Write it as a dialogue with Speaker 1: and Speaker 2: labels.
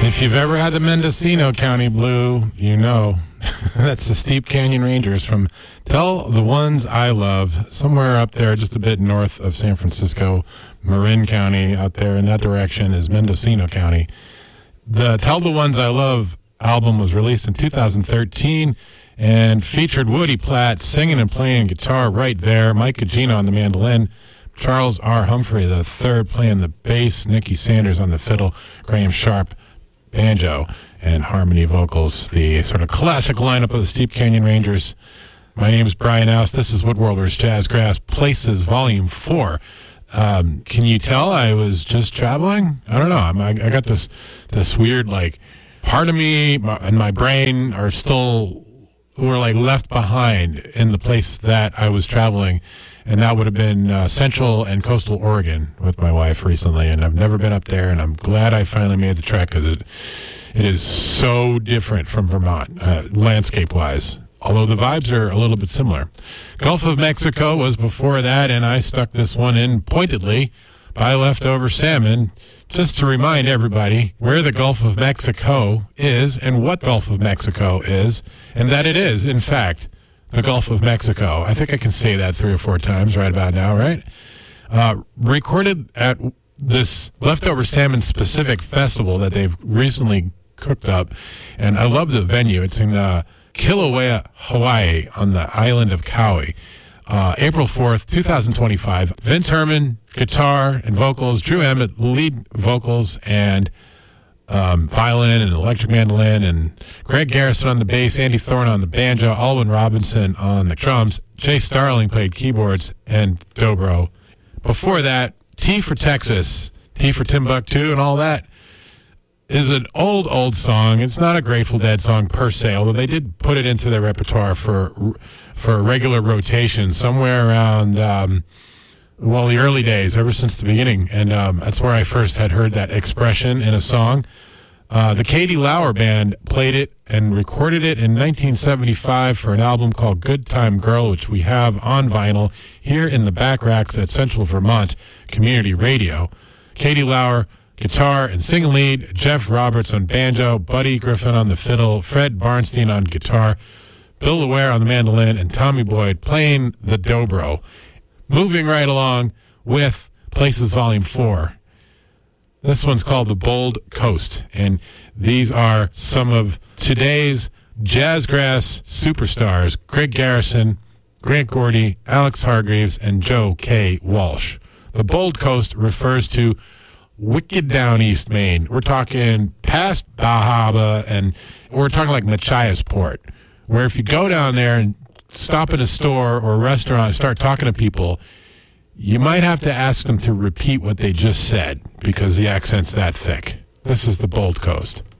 Speaker 1: If you've ever had the Mendocino County Blue, you know that's the Steep Canyon Rangers from Tell the Ones I Love, somewhere up there just a bit north of San Francisco. Marin County out there in that direction is Mendocino County. The Tell the Ones I Love album was released in 2013 and featured Woody Platt singing and playing guitar right there, Mike Gugino on the mandolin, Charles R. Humphrey III playing the bass, Nicky Sanders on the fiddle, Graham Sharp banjo and harmony vocals, the sort of classic lineup of the Steep Canyon Rangers. My name is Brian Oust. This is Woodworlders Jazzgrass Places Volume 4. Can you tell I was just traveling? I don't know. I got this weird, like, part of me and my brain were like left behind in the place that I was traveling, and that would have been Central and Coastal Oregon with my wife recently, and I've never been up there, and I'm glad I finally made the trek because it is so different from Vermont, landscape-wise, although the vibes are a little bit similar. Gulf of Mexico was before that, and I stuck this one in pointedly by Leftover Salmon, just to remind everybody where the Gulf of Mexico is and what Gulf of Mexico is, and that it is, in fact, the Gulf of Mexico. I think I can say that 3 or 4 times right about now, right? Recorded at this Leftover Salmon specific festival that they've recently cooked up, and I love the venue. It's in Kilauea, Hawaii, on the island of Kauai. April 4th, 2025. Vince Herman, guitar and vocals. Drew Emmett, lead vocals and violin and electric mandolin. And Greg Garrison on the bass. Andy Thorne on the banjo. Alwyn Robinson on the drums. Jay Starling played keyboards and dobro. Before that, T for Texas, T for Timbuktu and all that is an old song. It's not a Grateful Dead song per se, although they did put it into their repertoire for regular rotation somewhere around, the early days, ever since the beginning. And that's where I first had heard that expression in a song. The Katie Lauer Band played it and recorded it in 1975 for an album called Good Time Girl, which we have on vinyl here in the back racks at Central Vermont Community Radio. Katie Lauer, guitar and singing lead, Jeff Roberts on banjo, Buddy Griffin on the fiddle, Fred Barnstein on guitar, Bill LeWare on the mandolin, and Tommy Boyd playing the dobro. Moving right along with Places Volume 4. This one's called The Bold Coast, and these are some of today's Jazzgrass superstars, Greg Garrison, Grant Gordy, Alex Hargreaves, and Joe K. Walsh. The Bold Coast refers to wicked down East Maine. We're talking past Bahaba, and we're talking like Machias Port, where if you go down there and stop in a store or a restaurant and start talking to people, you might have to ask them to repeat what they just said because the accent's that thick. This is the Bold Coast.